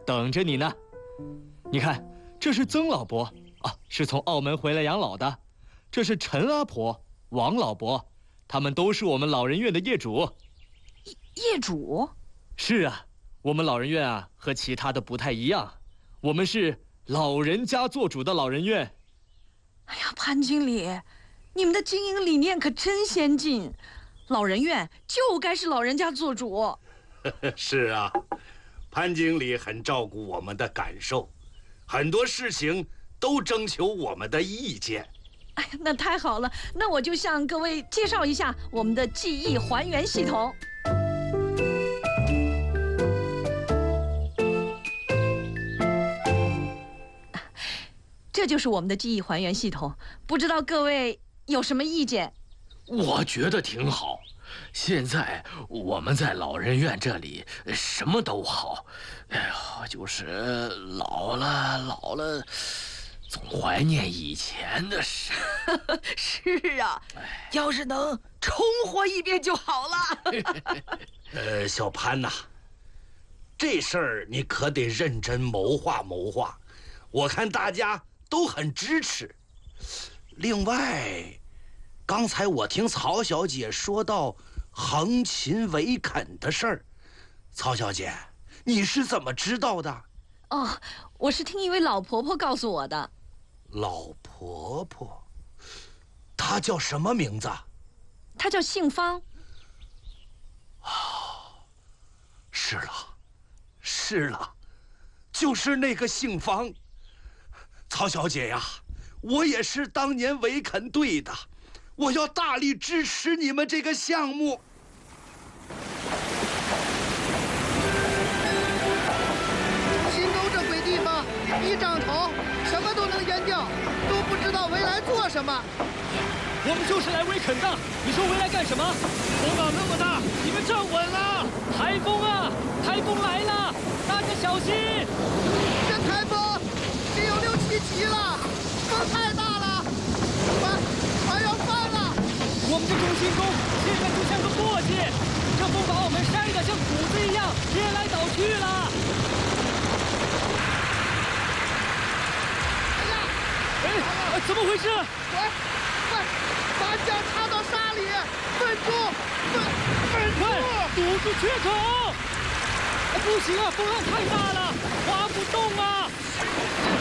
等着你呢。你看，这是曾老伯啊，是从澳门回来养老的；这是陈阿婆、王老伯，他们都是我们老人院的业主。 业主？ 是啊，我们老人院啊和其他的不太一样，我们是老人家做主的老人院。 哎呀，潘经理，你们的经营理念可真先进，老人院就该是老人家做主。 是啊，潘经理很照顾我们的感受，很多事情都征求我们的意见。 哎呀，那太好了，那我就向各位介绍一下我们的记忆还原系统。这就是我们的记忆还原系统，不知道各位有什么意见？ 我觉得挺好。现在我们在老人院这里什么都好，哎呀，就是老了，总怀念以前的事。 是啊，要是能重活一遍就好了。 小潘呐，这事儿你可得认真谋划谋划，我看大家都很支持。另外，刚才我听曹小姐说到横琴围垦的事儿，曹小姐，你是怎么知道的？ 哦，我是听一位老婆婆告诉我的。 老婆婆，她叫什么名字？ 她叫杏芳。 是了，就是那个杏芳。曹小姐呀，我也是当年围垦队的，我要大力支持你们这个项目。 新州这鬼地方，一涨潮什么都能淹掉，都不知道围来做什么。 我们就是来围垦的，你说围来干什么？风浪那么大，你们站稳了！台风啊，台风来了，大家小心！ 这台风得有6、7级了，风太大了，船要翻了。 我们的中心宫现在就像个簸箕，这风把我们筛得像谷子一样颠来倒去了。哎，怎么回事？ 快，把桨插到沙里，稳住！ 快，堵住缺口！不行啊，风浪太大了，划不动啊！